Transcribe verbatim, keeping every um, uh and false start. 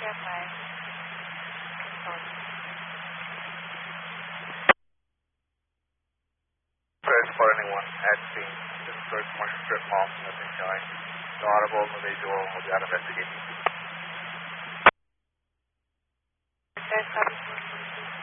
by. First four one at scene. This is first morning strip mall. Nothing showing. No audible, no visual. We'll be out investigating. There's some